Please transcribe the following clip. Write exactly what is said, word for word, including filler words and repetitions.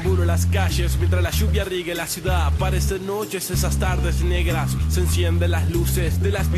inseguro las calles mientras la lluvia riegue la ciudad. Parecen noches esas tardes negras, se encienden las luces de las